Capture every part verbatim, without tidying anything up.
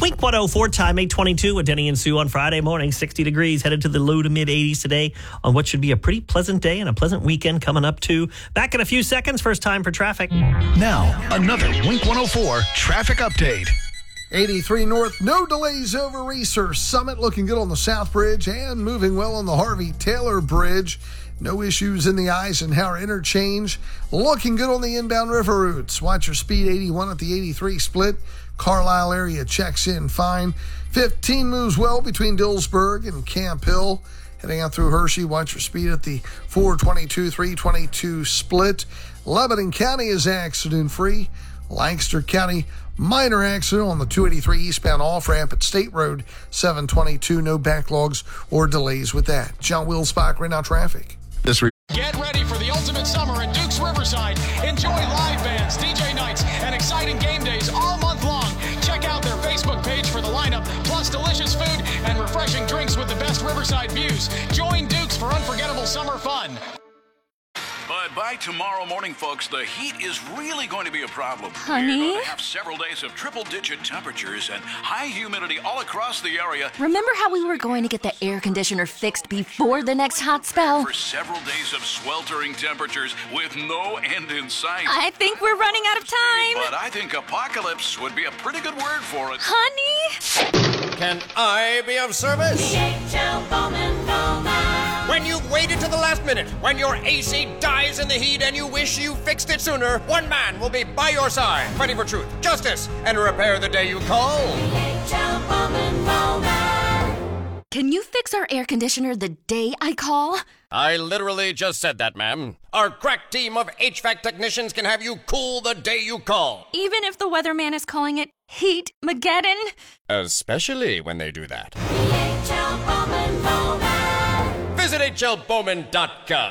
Wink one oh four time, eight twenty-two with Denny and Sue on Friday morning. sixty degrees, headed to the low to mid eighties today on what should be a pretty pleasant day and a pleasant weekend coming up too. Back in a few seconds. First time for traffic. Now, another Wink one oh four traffic update. eighty-three North, no delays over Research Summit. Looking good on the South Bridge and moving well on the Harvey Taylor Bridge. No issues in the Eisenhower interchange. Looking good on the inbound river routes. Watch your speed. eighty-one at the eighty-three split. Carlisle area checks in fine. fifteen moves well between Dillsburg and Camp Hill. Heading out through Hershey, watch your speed at the four twenty-two, three twenty-two split. Lebanon County is accident-free. Lancaster County, minor accident on the two eighty-three eastbound off-ramp at State Road seven twenty-two. No backlogs or delays with that. John Wilsbach, right now traffic. This re- Get ready for the ultimate summer at Duke's Riverside. Enjoy live bands, D J nights, and exciting game days all month long. Check out their Facebook page for the lineup, plus delicious food and refreshing drinks with the best Riverside views. Join Duke's for unforgettable summer fun. But by tomorrow morning, folks, the heat is really going to be a problem. Honey? We're going to have several days of triple-digit temperatures and high humidity all across the area. Remember how we were going to get the air conditioner fixed before the next hot spell? For several days of sweltering temperatures with no end in sight. I think we're running out of time. But I think apocalypse would be a pretty good word for it. Honey? Can I be of service? D H L Bowman Bowman. When you've waited to the last minute, when your A C dies in the heat and you wish you fixed it sooner, one man will be by your side, fighting for truth, justice, and repair the day you call. D H L Bowman Bowman. Can you fix our air conditioner the day I call? I literally just said that, ma'am. Our crack team of H V A C technicians can have you cool the day you call. Even if the weatherman is calling it Heat-mageddon? Especially when they do that. D H L Bowman Bowman. Visit H L Bowman dot com.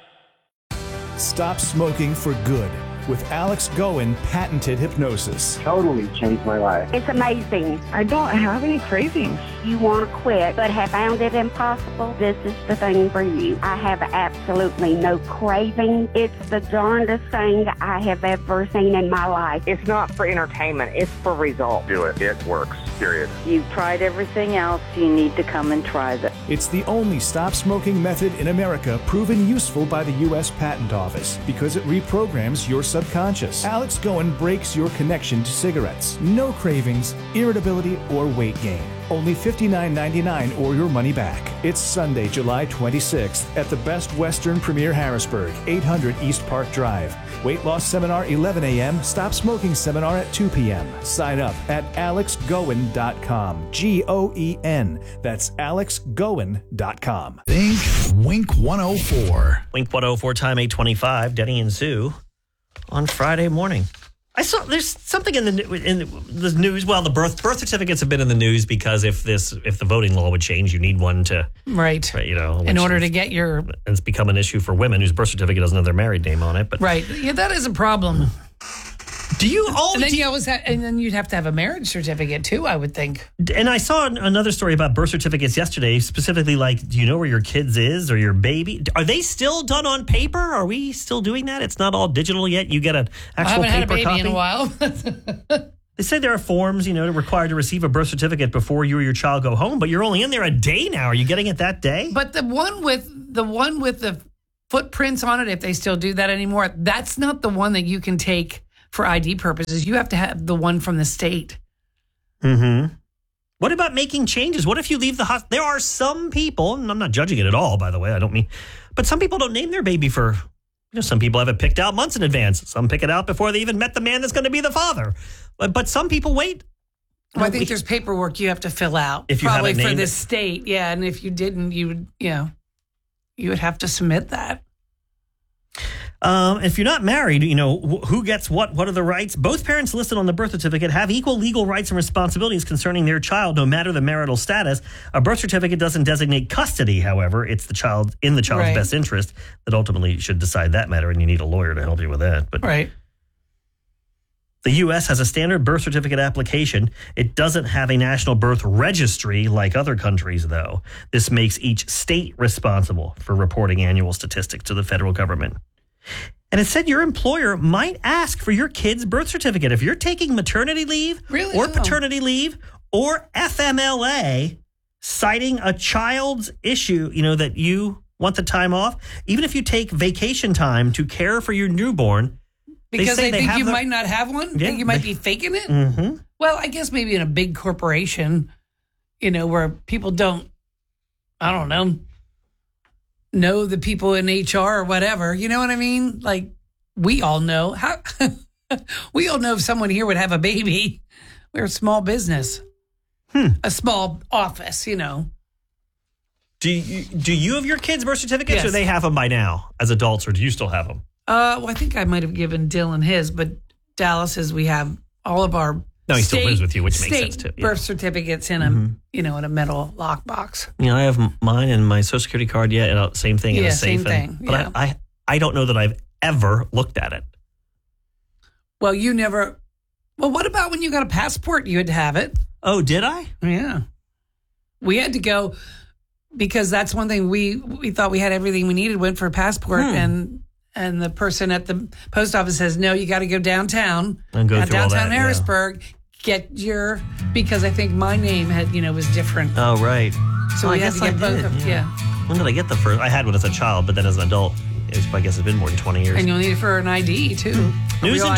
Stop smoking for good with Alex Goen patented hypnosis. Totally changed my life. It's amazing. I don't have any cravings. You want to quit but have found it impossible? This is the thing for you. I have absolutely no craving. It's the darndest thing I have ever seen in my life. It's not for entertainment. It's for results. Do it. It works. Period. You've tried everything else. You need to come and try this. It's the only stop smoking method in America proven useful by the U S Patent Office because it reprograms your subconscious. Alex Goen breaks your connection to cigarettes. No cravings, irritability, or weight gain. Only fifty-nine ninety-nine or your money back. It's Sunday, July twenty-sixth at the Best Western Premier Harrisburg, eight hundred East Park Drive. Weight loss seminar eleven a.m. Stop smoking seminar at two p.m. Sign up at alex goen dot com. G O E N. That's alex goen dot com. Think Wink one oh four. Wink one oh four time, eight twenty-five. Denny and Sue on Friday morning. I saw there's something in the in the news. Well, the birth birth certificates have been in the news because if this if the voting law would change, you need one to right. You know, in order to get your. And it's become an issue for women whose birth certificate doesn't have their married name on it. But right, yeah, that is a problem. Do you always? And then you always have, and then you'd have to have a marriage certificate too, I would think. And I saw another story about birth certificates yesterday, specifically like, do you know where your kids is or your baby? Are they still done on paper? Are we still doing that? It's not all digital yet. You get an actual I haven't paper had a baby copy in a while. They say there are forms, you know, required to receive a birth certificate before you or your child go home, but you're only in there a day now. Are you getting it that day? But the one with the one with the footprints on it, if they still do that anymore, that's not the one that you can take for I D purposes. You have to have the one from the state. Mm-hmm. What about making changes? What if you leave the hospital? There are some people, and I'm not judging it at all, by the way, I don't mean, but some people don't name their baby for, you know, some people have it picked out months in advance. Some pick it out before they even met the man that's going to be the father. But, but some people wait. Well, I think there's paperwork you have to fill out. If you probably haven't for named the it. state, yeah. And if you didn't, you would, you know, you would have to submit that. Um, if you're not married, you know, wh- who gets what? What are the rights? Both parents listed on the birth certificate have equal legal rights and responsibilities concerning their child, no matter the marital status. A birth certificate doesn't designate custody, however. It's the child in the child's Right. best interest that ultimately should decide that matter, and you need a lawyer to help you with that. But Right. the U S has a standard birth certificate application. It doesn't have a national birth registry like other countries, though. This makes each state responsible for reporting annual statistics to the federal government. And it said your employer might ask for your kid's birth certificate. If you're taking maternity leave Really? or Oh. paternity leave or F M L A, citing a child's issue, you know, that you want the time off, even if you take vacation time to care for your newborn. Because they, they think have you the, might not have one? Yeah, Think you might they, be faking it? Mm-hmm. Well, I guess maybe in a big corporation, you know, where people don't, I don't know, know the people in H R or whatever. You know what I mean? Like, we all know. How we all know if someone here would have a baby. We're a small business. Hmm. A small office, you know. Do you, do you have your kids' birth certificates, Yes. or they have them by now as adults, or do you still have them? Uh, well, I think I might have given Dylan his, but Dallas says we have all of our No, he state, still lives with you, which makes state sense too. Yeah. birth certificates in a Mhm. you know in a metal lockbox. You know, I have mine and my Social Security card yet, and uh, same thing in Yeah, a safe. same and- thing, But yeah. I, I, I don't know that I've ever looked at it. Well, you never. Well, what about when you got a passport? You had to have it. Oh, did I? Yeah, we had to go because that's one thing we we thought we had everything we needed. Went for a passport, Hmm. and and the person at the post office says no, you got to go downtown And go uh, through all downtown that, yeah. Harrisburg. Get your because I think my name had you know was different. Oh, right. So Well, we I had to guess get I both did, of yeah. When did I get the first? I had one as a child, but then as an adult, it's, I guess it's been more than twenty years. And you'll need it for an I D too. A News real and